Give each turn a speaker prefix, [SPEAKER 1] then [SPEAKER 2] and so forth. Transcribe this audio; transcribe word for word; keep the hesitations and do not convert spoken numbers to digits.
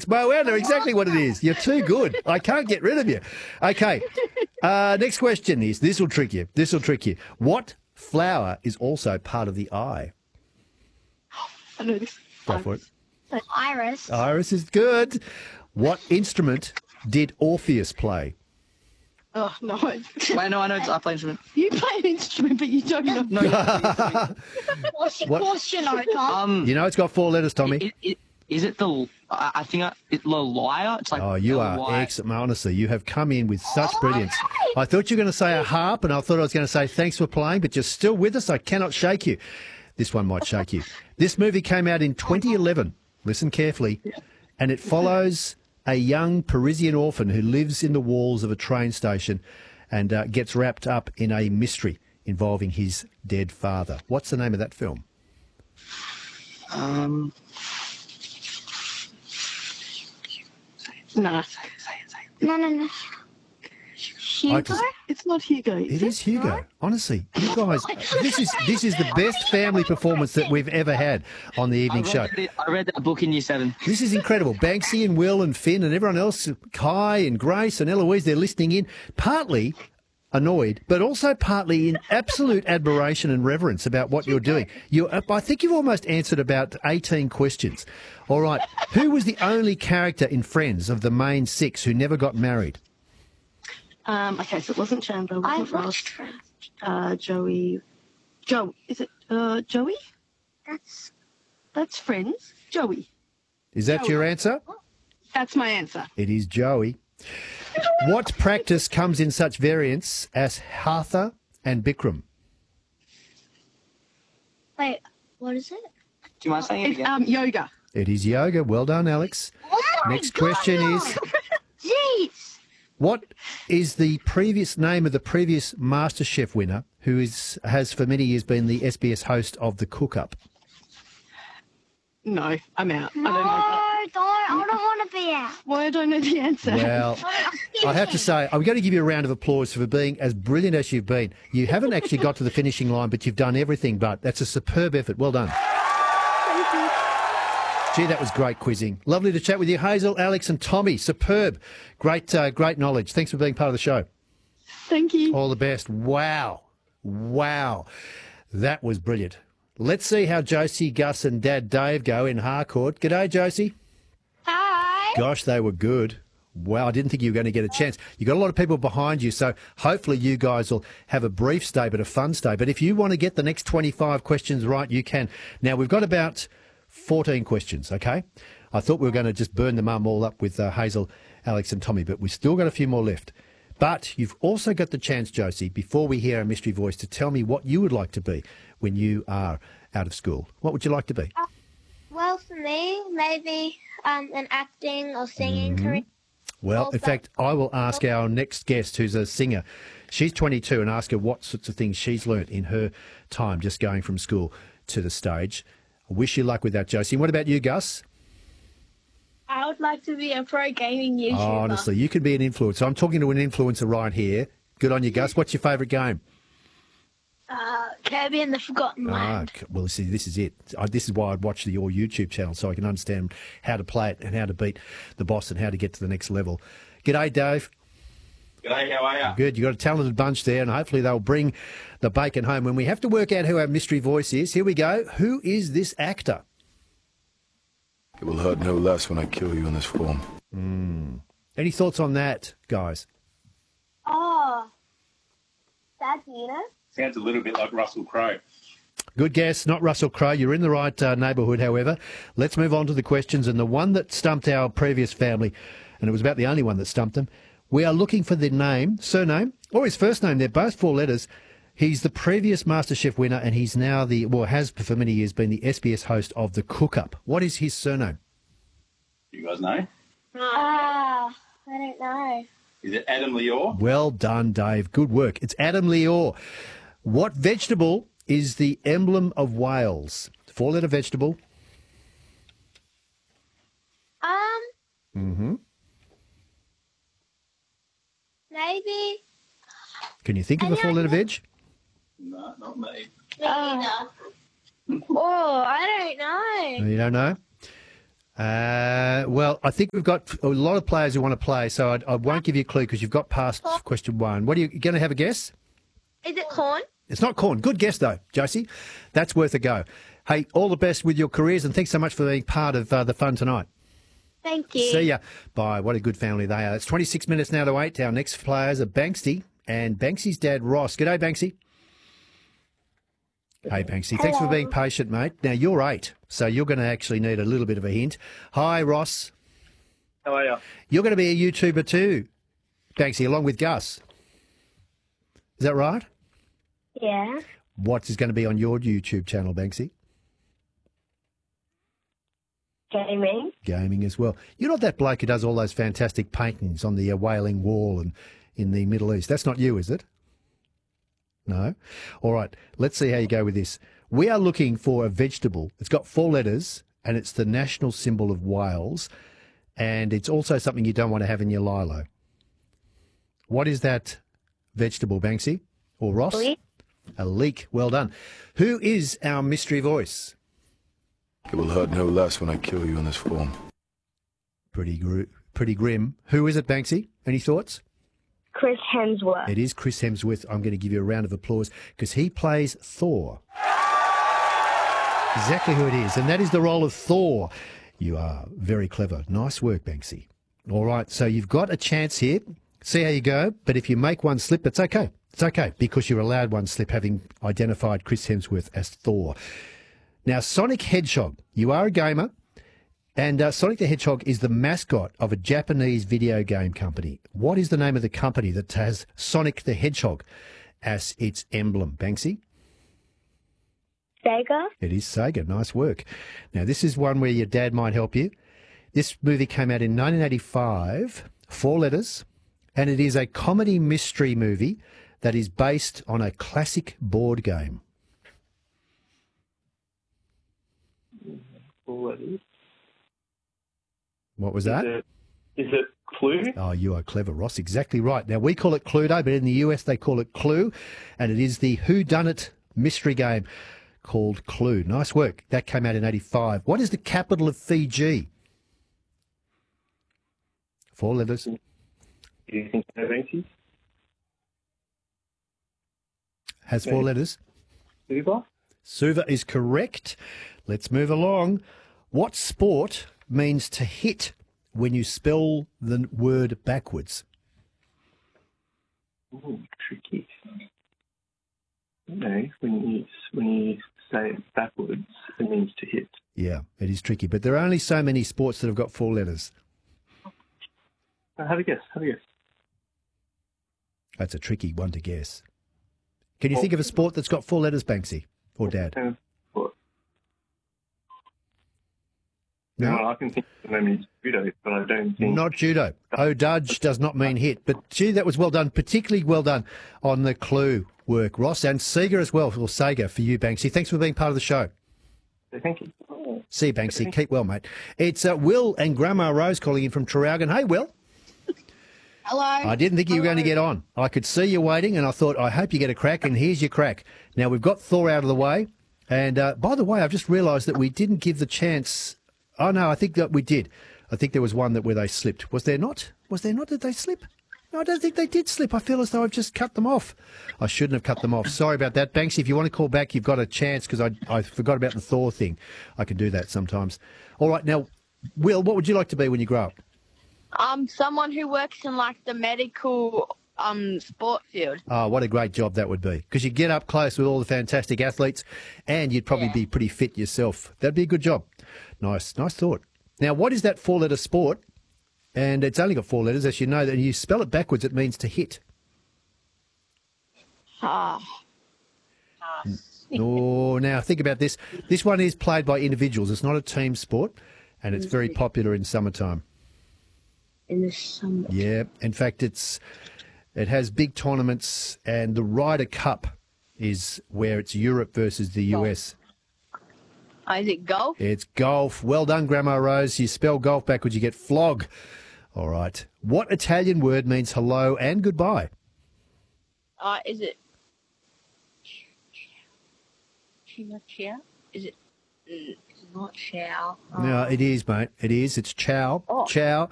[SPEAKER 1] Mo Wender, exactly what it is. You're too good. I can't get rid of you. Okay. Uh, next question is, this will trick you. This will trick you. What flower is also part of the eye?
[SPEAKER 2] I know this.
[SPEAKER 1] Go for it.
[SPEAKER 3] Iris.
[SPEAKER 1] Iris is good. What instrument did Orpheus play?
[SPEAKER 2] Oh, no.
[SPEAKER 4] Wait, no, I know it's I play instrument.
[SPEAKER 2] You play an instrument, but you don't know.
[SPEAKER 4] No,
[SPEAKER 3] What's your
[SPEAKER 1] What?
[SPEAKER 3] question, Tom?
[SPEAKER 4] um,
[SPEAKER 1] You know it's got four letters, Tommy.
[SPEAKER 4] it, it, is it the? I, I think I, it, the lyre. It's like
[SPEAKER 1] Oh, you are
[SPEAKER 4] L Y.
[SPEAKER 1] excellent. Honestly, you have come in with such brilliance. I thought you were going to say a harp, and I thought I was going to say thanks for playing, but you're still with us. I cannot shake you. This one might shake you. This movie came out in twenty eleven. Listen carefully. And it follows a young Parisian orphan who lives in the walls of a train station and uh, gets wrapped up in a mystery involving his dead father. What's the name of that film?
[SPEAKER 4] Um,
[SPEAKER 2] Nah.
[SPEAKER 3] No, no, no.
[SPEAKER 1] I
[SPEAKER 2] Hugo?
[SPEAKER 1] just-
[SPEAKER 2] It's not Hugo.
[SPEAKER 1] It is Hugo. Honestly, you guys, this is this is the best family performance that we've ever had on the
[SPEAKER 4] I
[SPEAKER 1] evening show.
[SPEAKER 4] read, it, I read that book in year seven.
[SPEAKER 1] This is incredible. Banksy and Will and Finn and everyone else, Kai and Grace and Eloise, they're listening in, partly annoyed, but also partly in absolute admiration and reverence about what you're doing. You, I think you've almost answered about eighteen questions. All right. Who was the only character in Friends of the main six who never got married?
[SPEAKER 2] Um, okay, so it wasn't Chandler, it
[SPEAKER 3] I
[SPEAKER 2] wasn't Ross,
[SPEAKER 3] watched Friends.
[SPEAKER 2] uh, Joey. Joe, is it, uh, Joey?
[SPEAKER 3] That's
[SPEAKER 2] That's Friends. Joey.
[SPEAKER 1] Is that your answer?
[SPEAKER 2] That's my answer.
[SPEAKER 1] It is Joey. What practice comes in such variants as Hatha and Bikram?
[SPEAKER 3] wait. What is it?
[SPEAKER 4] Do you mind saying it
[SPEAKER 2] It's,
[SPEAKER 4] again?
[SPEAKER 2] um, yoga.
[SPEAKER 1] It is yoga. Well done, Alex. Next question is,
[SPEAKER 3] Jeez.
[SPEAKER 1] what is the previous name of the previous MasterChef winner who is has for many years been the S B S host of the Cook Up?
[SPEAKER 2] No, I'm out. I
[SPEAKER 3] No,
[SPEAKER 2] don't know that.
[SPEAKER 3] don't. I don't want to be out.
[SPEAKER 2] Why I don't know the answer.
[SPEAKER 1] Well, I have to say, I'm going to give you a round of applause for being as brilliant as you've been. You haven't actually got to the finishing line, but you've done everything but. That's a superb effort. Well done. Gee, that was great quizzing. Lovely to chat with you, Hazel, Alex and Tommy. Superb. Great, uh, great knowledge. Thanks for being part of the show.
[SPEAKER 2] Thank you.
[SPEAKER 1] All the best. Wow. Wow. That was brilliant. Let's see how Josie, Gus and Dad Dave go in Harcourt. G'day, Josie.
[SPEAKER 3] Hi.
[SPEAKER 1] Gosh, they were good. Wow, I didn't think you were going to get a chance. You've got a lot of people behind you, so hopefully you guys will have a brief stay but a fun stay. But if you want to get the next twenty-five questions right, you can. Now, we've got about fourteen questions, okay? I thought we were going to just burn them all up with uh, Hazel, Alex and Tommy, but we've still got a few more left. But you've also got the chance, Josie, before we hear our mystery voice, to tell me what you would like to be when you are out of school. What would you like to be?
[SPEAKER 3] Uh, well, for me, maybe um, an acting or singing career.
[SPEAKER 1] Well, in
[SPEAKER 3] Also-
[SPEAKER 1] fact, I will ask our next guest, who's a singer. She's twenty-two, and ask her what sorts of things she's learnt in her time just going from school to the stage. I wish you luck with that, Josie. And what about you, Gus?
[SPEAKER 5] I would like to be a pro gaming YouTuber.
[SPEAKER 1] Oh, honestly, you could be an influencer. I'm talking to an influencer right here. Good on you, Gus. What's your favourite game?
[SPEAKER 5] Uh, Kirby and the Forgotten
[SPEAKER 1] Ah,
[SPEAKER 5] Land.
[SPEAKER 1] c- well, see, this is it. I, this is why I'd watch the, your YouTube channel, so I can understand how to play it and how to beat the boss and how to get to the next level. G'day, Dave.
[SPEAKER 6] G'day, how are you?
[SPEAKER 1] Good. You've got a talented bunch there, and hopefully they'll bring the bacon home. When we have to work out who our mystery voice is, here we go. Who is this actor?
[SPEAKER 7] It will hurt no less when I kill you in this form.
[SPEAKER 1] Any thoughts on that, guys?
[SPEAKER 5] Oh, Dad, do you know?
[SPEAKER 6] Sounds a little bit like Russell Crowe.
[SPEAKER 1] Good guess, not Russell Crowe. You're in the right uh, neighbourhood, however. Let's move on to the questions. And the one that stumped our previous family, and it was about the only one that stumped them, we are looking for the name, surname, or his first name. They're both four letters. He's the previous MasterChef winner, and he's now the, well, has for many years been the S B S host of the Cook Up. What is his surname?
[SPEAKER 6] You guys know?
[SPEAKER 5] Ah, I don't know.
[SPEAKER 6] Is it Adam Lior?
[SPEAKER 1] Well done, Dave. Good work. It's Adam Lior. What vegetable is the emblem of Wales? Four-letter vegetable.
[SPEAKER 3] Um,
[SPEAKER 1] Mm-hmm.
[SPEAKER 3] maybe.
[SPEAKER 1] Can you think of a four-letter veg?
[SPEAKER 6] No, not me.
[SPEAKER 5] Me neither. Oh, I don't know.
[SPEAKER 1] You don't know? Uh, well, I think we've got a lot of players who want to play, so I, I won't give you a clue because you've got past question one. What are you going to have a guess?
[SPEAKER 3] Is it corn?
[SPEAKER 1] It's not corn. Good guess, though, Josie. That's worth a go. Hey, all the best with your careers, and thanks so much for being part of uh, the fun tonight.
[SPEAKER 3] Thank you.
[SPEAKER 1] See ya. Bye. What a good family they are. It's twenty-six minutes now to eight. Our next players are Banksy and Banksy's dad, Ross. G'day, Banksy. Hey, Banksy. Thanks for being patient, mate. Now, you're eight, so you're going to actually need a little bit of a hint. Hi, Ross.
[SPEAKER 6] How are you?
[SPEAKER 1] You're going to be a YouTuber too, Banksy, along with Gus. Is that right?
[SPEAKER 3] Yeah.
[SPEAKER 1] What is going to be on your YouTube channel, Banksy?
[SPEAKER 3] Gaming.
[SPEAKER 1] Gaming as well. You're not that bloke who does all those fantastic paintings on the uh, Wailing Wall and in the Middle East. That's not you, is it? No? All right, let's see how you go with this. We are looking for a vegetable. It's got four letters and it's the national symbol of Wales, and it's also something you don't want to have in your lilo. What is that vegetable, Banksy? Or Ross?
[SPEAKER 3] Leek.
[SPEAKER 1] A leek. Well done. Who is our mystery voice?
[SPEAKER 7] It will hurt no less when I kill you in this form.
[SPEAKER 1] Pretty, gr- pretty grim. Who is it, Banksy? Any thoughts?
[SPEAKER 3] Chris Hemsworth.
[SPEAKER 1] It is Chris Hemsworth. I'm going to give you a round of applause because he plays Thor. Exactly who it is. And that is the role of Thor. You are very clever. Nice work, Banksy. All right, so you've got a chance here. See how you go. But if you make one slip, it's okay. It's okay because you're allowed one slip having identified Chris Hemsworth as Thor. Now, Sonic Hedgehog. You are a gamer. And uh, Sonic the Hedgehog is the mascot of a Japanese video game company. What is the name of the company that has Sonic the Hedgehog as its emblem, Banksy?
[SPEAKER 3] Sega.
[SPEAKER 1] It is Sega. Nice work. Now, this is one where your dad might help you. This movie came out in nineteen eighty-five, four letters, and it is a comedy mystery movie that is based on a classic board game. What was that?
[SPEAKER 6] Is it, is it Clue?
[SPEAKER 1] Oh, you are clever, Ross. Exactly right. Now, we call it Cluedo, but in the U S they call it Clue, and it is the whodunit mystery game called Clue. Nice work. That came out in eighty-five. What is the capital of Fiji? Four letters.
[SPEAKER 6] Do you think you know Banksy?
[SPEAKER 1] Has four
[SPEAKER 6] Yeah.
[SPEAKER 1] letters.
[SPEAKER 6] Suva?
[SPEAKER 1] Suva is correct. Let's move along. What sport means to hit when you spell the word backwards?
[SPEAKER 6] Ooh, tricky. No, when you when you say it backwards, it means to hit.
[SPEAKER 1] Yeah, it is tricky, but there are only so many sports that have got four letters.
[SPEAKER 6] Uh, have a guess. Have a guess.
[SPEAKER 1] That's a tricky one to guess. Can you
[SPEAKER 6] Well-
[SPEAKER 1] think of a sport that's got four letters, Banksy or Dad?
[SPEAKER 6] Uh, what?
[SPEAKER 1] No?
[SPEAKER 6] Well, I can think of the name is judo, but I don't think.
[SPEAKER 1] Not judo. O'Dudge does not mean hit. But, gee, that was well done, particularly well done on the Clue work, Ross, and Sega as well, or Sega for you, Banksy. Thanks for being part of the show.
[SPEAKER 6] So thank you.
[SPEAKER 1] See you, Banksy. Keep well, mate. It's uh, Will and Grandma Rose calling in from Traralgon. Hey, Will.
[SPEAKER 5] Hello.
[SPEAKER 1] I didn't think you were going to get on. I could see you waiting, and I thought, I hope you get a crack, and here's your crack. Now, we've got Thor out of the way. And, uh, by the way, I've just realised that we didn't give the chance. Oh, no, I think that we did. I think there was one that where they slipped. Was there not? Was there not? Did they slip? No, I don't think they did slip. I feel as though I've just cut them off. I shouldn't have cut them off. Sorry about that. Banksy, if you want to call back, you've got a chance because I, I forgot about the Thor thing. I can do that sometimes. All right, now, Will, what would you like to be when you grow up?
[SPEAKER 5] Um, someone who works in like the medical um sport field.
[SPEAKER 1] Oh, what a great job that would be. Because you get up close with all the fantastic athletes and you'd probably
[SPEAKER 5] Yeah.
[SPEAKER 1] be pretty fit yourself. That'd be a good job. Nice, nice thought. Now, what is that four-letter sport? And it's only got four letters, as you know. That you spell it backwards, it means to hit.
[SPEAKER 5] Ah.
[SPEAKER 1] Oh, now think about this. This one is played by individuals. It's not a team sport, and it's very popular in summertime.
[SPEAKER 2] In the summer.
[SPEAKER 1] Yeah, in fact, it's it has big tournaments, and the Ryder Cup is where it's Europe versus the U S.
[SPEAKER 5] Oh, is it golf?
[SPEAKER 1] It's golf. Well done, Grandma Rose. You spell golf backwards, you get flog. All right. What Italian word means hello and goodbye?
[SPEAKER 5] Uh, is it? Chia? Is it? Mm, is it
[SPEAKER 2] not Chow.
[SPEAKER 1] No, it is, mate. It is. It's Chow.
[SPEAKER 2] Oh.
[SPEAKER 1] Chow.